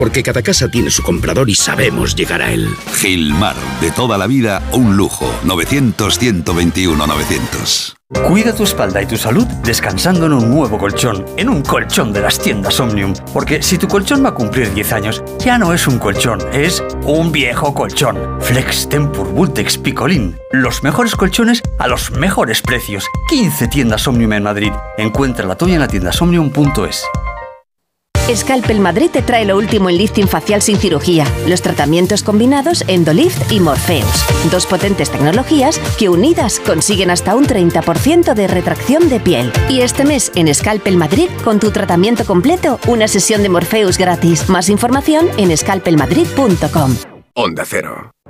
Porque cada casa tiene su comprador y sabemos llegar a él. Gilmar, de toda la vida, un lujo. 900-121-900. Cuida tu espalda y tu salud descansando en un nuevo colchón, en un colchón de las tiendas Omnium. Porque si tu colchón va a cumplir 10 años, ya no es un colchón, es un viejo colchón. Flex Tempur Vultex Picolín. Los mejores colchones a los mejores precios. 15 tiendas Omnium en Madrid. Encuentra la tuya en la tiendasomnium.es. Scalpel Madrid te trae lo último en lifting facial sin cirugía, los tratamientos combinados Endolift y Morpheus. 2 potentes tecnologías que unidas consiguen hasta un 30% de retracción de piel. Y este mes en Scalpel Madrid, con tu tratamiento completo, una sesión de Morpheus gratis. Más información en scalpelmadrid.com. Onda Cero.